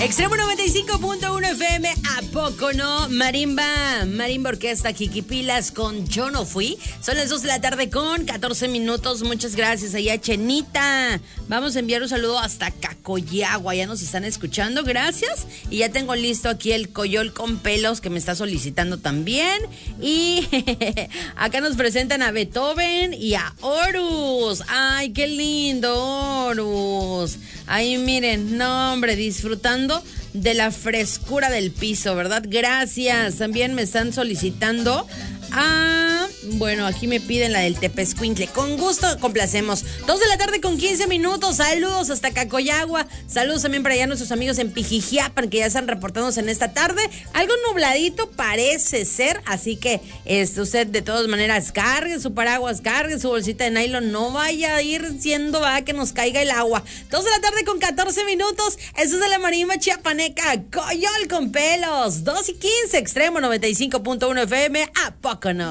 Extremo 95.1 FM, ¿a poco no? Marimba Orquesta Jiquipilas con Yo No Fui. Son las 2 de la tarde con 14 minutos. Muchas gracias ahí a Chenita. Vamos a enviar un saludo hasta Cacoyagua. Ya nos están escuchando, gracias. Y ya tengo listo aquí el coyol con pelos que me está solicitando también. Y acá nos presentan a Beethoven y a Horus. Ay, qué lindo, Horus. Ahí miren, no hombre, disfrutando de la frescura del piso, ¿verdad? Gracias. También me están solicitando bueno, aquí me piden la del Tepezcuintle. Con gusto complacemos. 2 de la tarde con 15 minutos. Saludos hasta Cacoyagua. Saludos también para allá a nuestros amigos en Pijijiapan que ya están reportándose en esta tarde. Algo nubladito parece ser, así que usted de todas maneras cargue su paraguas, cargue su bolsita de nylon. No vaya a ir siendo que nos caiga el agua. 2 de la tarde con 14 minutos. Eso es de la marimba chiapaneca. Coyol con pelos. 2 y 15, Extremo 95.1 FM. ¿A poco no?